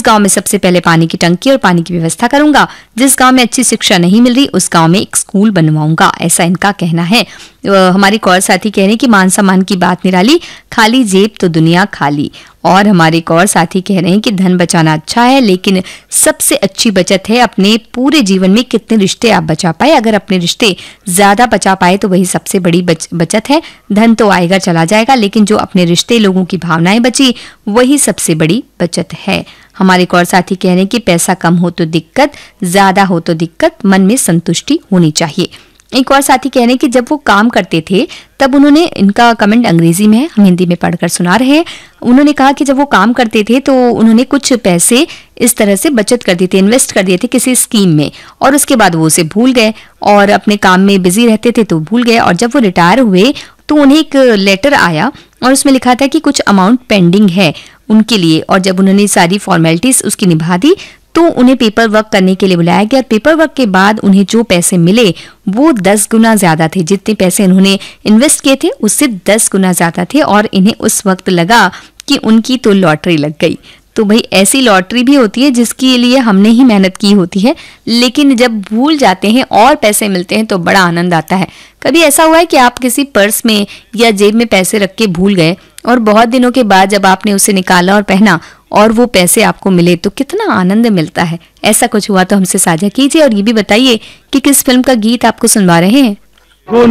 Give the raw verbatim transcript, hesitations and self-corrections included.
गांव में सबसे पहले पानी की टंकी और पानी की व्यवस्था करूंगा। जिस गांव में अच्छी शिक्षा नहीं मिल रही उस गांव में एक स्कूल बनवाऊंगा, ऐसा इनका कहना है। हमारे एक और साथी कह रहे हैं कि मान सम्मान की बात निराली, खाली जेब तो दुनिया खाली। और हमारे एक और साथी कह रहे हैं कि धन बचाना अच्छा है, लेकिन सबसे अच्छी बचत है अपने पूरे जीवन में कितने रिश्ते आप बचा पाए। अगर अपने रिश्ते ज्यादा बचा पाए तो वही सबसे बड़ी बच, बचत है। धन तो आएगा चला जाएगा, लेकिन जो अपने रिश्ते, लोगों की भावनाएं बची, वही सबसे बड़ी बचत है। हमारे एक और साथी कह रहे हैं कि पैसा कम हो तो दिक्कत, ज्यादा हो तो दिक्कत, मन में संतुष्टि होनी चाहिए। एक और साथी कह रहे हैं कि जब वो काम करते थे तब उन्होंने, इनका कमेंट अंग्रेजी में है, हम हिंदी में पढ़कर सुना रहे हैं। उन्होंने कहा कि जब वो काम करते थे तो उन्होंने कुछ पैसे इस तरह से बचत कर दिए थे, इन्वेस्ट कर दिए थे किसी स्कीम में, और उसके बाद वो उसे भूल गए और अपने काम में बिजी रहते थे तो भूल गए। और जब वो रिटायर हुए तो उन्हें एक लेटर आया और उसमें लिखा था कि कुछ अमाउंट पेंडिंग है उनके लिए, और जब उन्होंने सारी फॉर्मेलिटीज उसकी निभा दी तो उन्हें पेपर वर्क करने के लिए बुलाया गया। पेपर वर्क के बाद उन्हें जो पैसे मिले वो दस गुना ज्यादा थे, जितने पैसे उन्होंने इन्वेस्ट किए थे उससे दस गुना ज्यादा थे। और इन्हें उस वक्त लगा कि उनकी तो लॉटरी लग गई। तो भाई ऐसी लॉटरी भी होती है जिसके लिए हमने ही मेहनत की होती है, लेकिन जब भूल जाते हैं और पैसे मिलते हैं तो बड़ा आनंद आता है। कभी ऐसा हुआ है कि आप किसी पर्स में या जेब में पैसे रख के भूल गए और बहुत दिनों के बाद जब आपने उसे निकाला और पहना और वो पैसे आपको मिले तो कितना आनंद मिलता है। ऐसा कुछ हुआ तो हमसे साझा कीजिए और ये भी बताइए कि किस फिल्म का गीत आपको सुनवा रहे हैं।